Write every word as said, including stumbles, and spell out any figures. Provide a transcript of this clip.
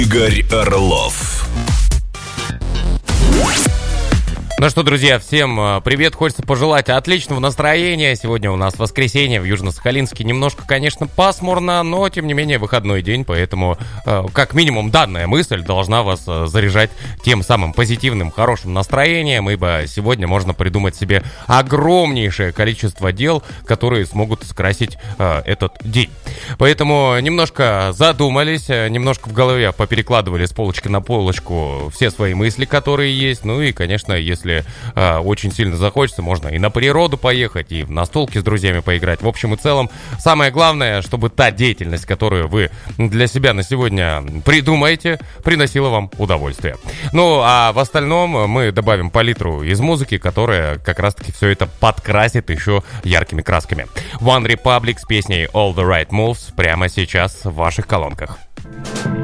Игорь Орлов. Ну что, друзья, всем привет. Хочется пожелать отличного настроения. Сегодня у нас воскресенье в Южно-Сахалинске. Немножко, конечно, пасмурно, но, тем не менее, выходной день. Поэтому, как минимум, данная мысль должна вас заряжать тем самым позитивным, хорошим настроением. Ибо сегодня можно придумать себе огромнейшее количество дел, которые смогут скрасить этот день. Поэтому немножко задумались, немножко в голове поперекладывали с полочки на полочку все свои мысли, которые есть. Ну и, конечно, если э, очень сильно захочется, можно и на природу поехать, и в настолки с друзьями поиграть. В общем и целом, самое главное, чтобы та деятельность, которую вы для себя на сегодня придумаете, приносила вам удовольствие. Ну, а в остальном мы добавим палитру из музыки, которая как раз-таки все это подкрасит еще яркими красками. One Republic с песней All the Right Moves прямо сейчас в ваших колонках.